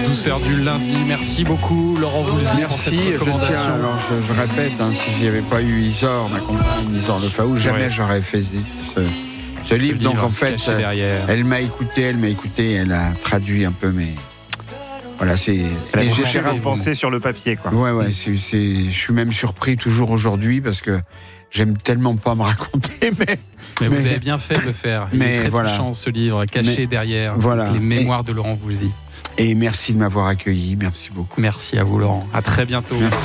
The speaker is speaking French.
douceur du lundi. Merci beaucoup, Laurent Voulzy. Merci. Je répète, si j'y avais pas eu Isor, ma compagne Isor Le Faou, jamais j'aurais fait ce livre. Donc en fait, elle m'a écouté, elle a traduit un peu mes. Voilà, c'est. J'ai pensé sur le papier, quoi. Ouais. Je suis même surpris toujours aujourd'hui parce que j'aime tellement pas me raconter, mais vous avez bien fait de le faire. Il est très touchant, ce livre, caché derrière les mémoires de Laurent Voulzy. Et merci de m'avoir accueilli, merci beaucoup. Merci à vous, Laurent. À très bientôt. Merci.